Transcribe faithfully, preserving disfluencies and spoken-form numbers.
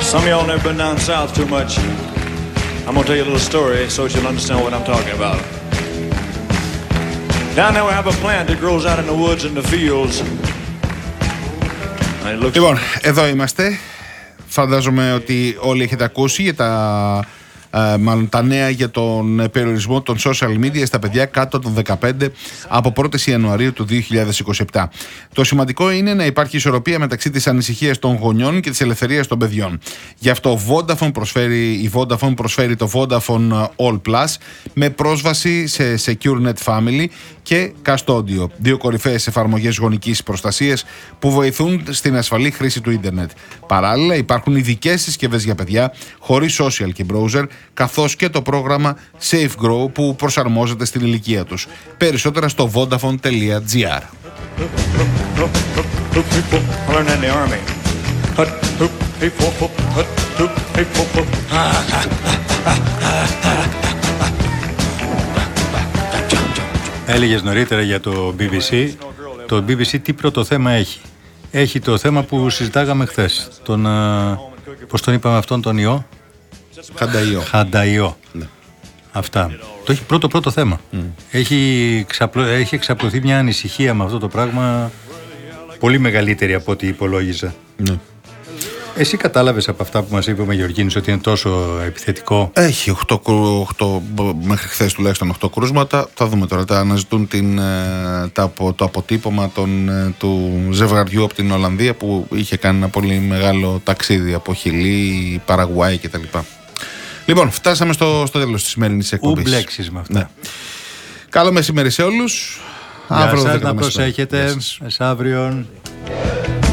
Some of y'all never been down south too much. I'm gonna tell you a little story so that you'll understand what I'm talking about. Down there we have a plant that grows out in the woods and the fields. Looks... Λοιπόν, εδώ είμαστε. Φαντάζομαι ότι όλοι έχετε ακούσει για τα, ε, μάλλον τα νέα για τον περιορισμό των social media στα παιδιά κάτω των δεκαπέντε από πρώτη Ιανουαρίου του δύο χιλιάδες είκοσι επτά. Το σημαντικό είναι να υπάρχει ισορροπία μεταξύ της ανησυχίας των γονιών και της ελευθερίας των παιδιών. Γι' αυτό Vodafone προσφέρει, η Vodafone προσφέρει το Vodafone All Plus με πρόσβαση σε Secure Net Family και Custodio, δύο κορυφαίες εφαρμογές γονικής προστασίας που βοηθούν στην ασφαλή χρήση του ίντερνετ. Παράλληλα υπάρχουν ειδικές συσκευές για παιδιά χωρίς social και browser, καθώς και το πρόγραμμα Safe Grow που προσαρμόζεται στην ηλικία τους. Περισσότερα στο vodafone τελεία gr. Έλεγες νωρίτερα για το μπι μπι σι. Το μπι μπι σι τι πρώτο θέμα έχει? Έχει το θέμα που συζητάγαμε χθες. Τον, πώς τον είπαμε αυτόν τον ιό? Χανταϊό. Χανταϊό. Ναι. Αυτά. Το έχει πρώτο πρώτο θέμα. Mm. Έχει, ξαπλω, έχει εξαπλωθεί μια ανησυχία με αυτό το πράγμα πολύ μεγαλύτερη από ό,τι υπολόγιζα. Ναι. Εσύ κατάλαβες από αυτά που μας είπε ο Γεωργίνης ότι είναι τόσο επιθετικό? Έχει οκτώ, οκτώ, μέχρι χθες τουλάχιστον οκτώ κρούσματα. Θα δούμε τώρα. Τα αναζητούν την, τα, το αποτύπωμα των, του ζευγαριού από την Ολλανδία που είχε κάνει ένα πολύ μεγάλο ταξίδι από Χιλή, Παραγουάη κτλ. Λοιπόν, φτάσαμε στο, στο τέλος της σημερινής εκπομπής. Ου μπλέξεις με αυτά. Ναι. Καλό μεσημέρι σε όλους. Γεια σας, να προσέχετε. Μεσαύριον.